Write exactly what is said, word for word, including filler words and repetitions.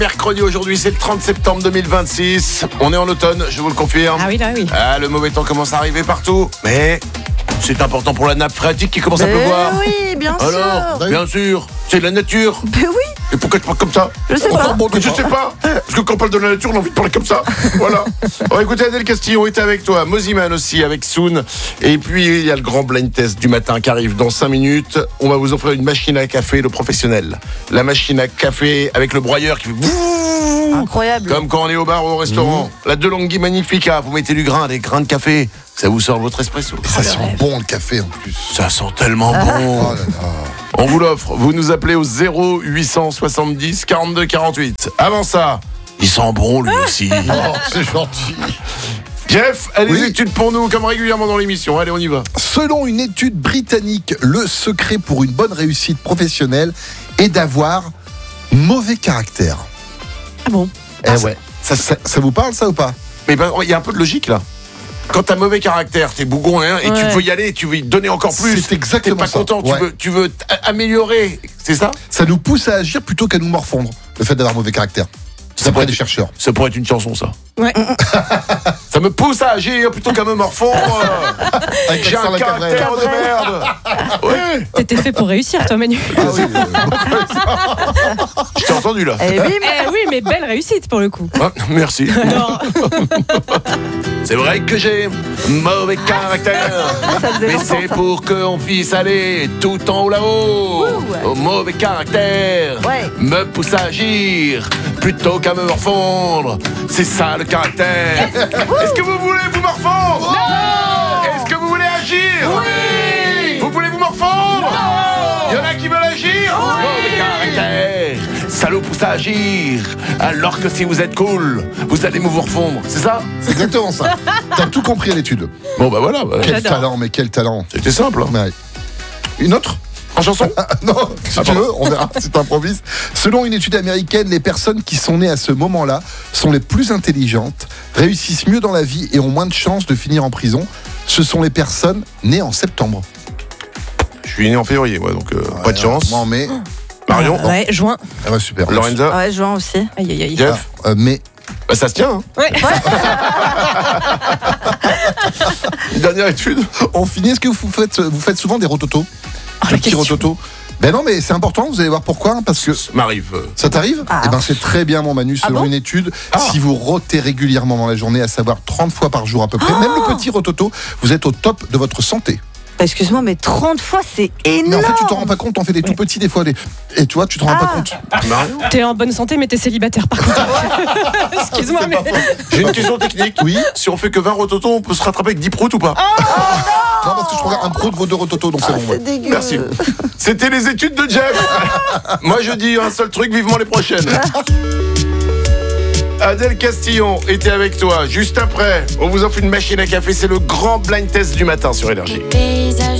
Mercredi aujourd'hui, c'est le trente septembre deux mille vingt-six. On est en automne, je vous le confirme. Ah oui, là oui. Ah, le mauvais temps commence à arriver partout. Mais c'est important pour la nappe phréatique qui commence à Ben pleuvoir. oui, bien sûr. Alors, bien sûr, c'est de la nature. Ben oui, Et pourquoi tu parles comme ça? je sais Enfin, pas. bon, je sais pas. Parce que quand on parle de la nature, on a envie de parler comme ça. Voilà. On va écouter Adèle Castillo est avec toi. Moziman aussi avec Soon. Et puis, il y a le grand blind test du matin qui arrive dans cinq minutes. On va vous offrir une machine à café, le professionnel. La machine à café avec le broyeur qui fait bouh, Incroyable. comme quand on est au bar ou au restaurant. Mmh. La DeLonghi Magnifica. Vous mettez du grain, des grains de café. Ça vous sort votre espresso. Et ça sent bon le café en plus. Ça sent tellement bon. Oh là là. On vous l'offre. Vous nous appelez au zéro huit cent soixante-dix quarante-deux quarante-huit. Avant ça, il sent bon lui aussi. Oh, c'est gentil. Jeff a des Oui. études pour nous, comme régulièrement dans l'émission. Allez, on y va. Selon une étude britannique, le secret pour une bonne réussite professionnelle est d'avoir mauvais caractère. Ah bon? Eh ouais. Ça, ça, ça vous parle ça ou pas? Mais ben, il y a un peu de logique là. Quand t'as mauvais caractère, t'es bougon hein, et Ouais. tu veux y aller, tu veux y donner encore plus. C'est exactement T'es pas ça. content, Ouais. tu veux, tu veux t- améliorer. C'est ça? Ça nous pousse à agir plutôt qu'à nous morfondre, le fait d'avoir mauvais caractère. D'après pourrait des être- chercheurs. Ça pourrait être une chanson, ça. Ouais. Ça me pousse à agir plutôt qu'à me morfondre. Avec J'ai un Alexandre Lacabrel. caractère de merde. Ouais. T'étais fait pour réussir, toi, Manu. Ah oui, euh, Je t'ai entendu là. Eh oui, Eh oui, mais belle réussite pour le coup. Ah, merci. Non. C'est vrai que j'ai mauvais caractère, ça faisait mais longtemps, c'est ça. pour qu'on puisse aller tout en haut là-haut. Ouh. Au mauvais caractère Ouais. me pousse à agir plutôt qu'à me morfondre. C'est ça le caractère. Est-ce que vous voulez vous morfondre? Non. Est-ce que vous voulez agir? Oui. Vous voulez vous morfondre? Non. Il y en a qui veulent agir? Oui. Mauvais caractère, ça nous pousse à agir. Alors que si vous êtes cool, vous allez vous morfondre. C'est ça? c'est exactement ça. T'as tout compris à l'étude. Bon bah voilà, bah, Quel J'adore. talent, mais quel talent. c'était simple. Hein. Ouais. Une autre? En chanson? Ah, non, si Ah, tu pardon. veux, on verra, c'est improvise. Selon une étude américaine, les personnes qui sont nées à ce moment-là sont les plus intelligentes, réussissent mieux dans la vie et ont moins de chances de finir en prison. Ce sont les personnes nées en septembre. Je suis né en février, ouais, donc euh, pas de chance. Moi en mai. Marion? Ouais, juin. Ah ouais, super. Lorenza? Ouais, Joan aussi. Aïe, aïe, aïe. Jeff? Ah, euh, mai. Bah ça se tient, hein. Ouais. Une dernière étude? On finit. Est-ce que vous faites, vous faites souvent des rototos? Oh, Des la petits question. rototos? Ben non, mais c'est important, vous allez voir pourquoi. hein, Parce que Ça m'arrive. euh, ça t'arrive? Ah. Eh ben c'est très bien, mon Manu. Selon bon une étude, Ah. si vous rotez régulièrement dans la journée, à savoir trente fois par jour à peu près, même le petit rototo, vous êtes au top de votre santé. Excuse-moi, mais trente fois, c'est Mais énorme. en fait, tu t'en rends pas compte, t'en fais des tout petits des fois. Des... Et tu vois, tu te rends pas Ah. compte. Marion? T'es en bonne santé, mais t'es célibataire par contre. Excuse-moi, mais. J'ai une question technique. Oui. Si on fait que vingt rototos, on peut se rattraper avec dix proutes ou pas? Non, parce que je trouve un pro de vos deux rototos, donc c'est bon. ouais. C'est dégueu. Merci. C'était les études de Jeff. Moi je dis un seul truc, vivement les prochaines. Adèle Castillon était avec toi. Juste après, on vous offre une machine à café. C'est le grand blind test du matin sur Énergie. Paysage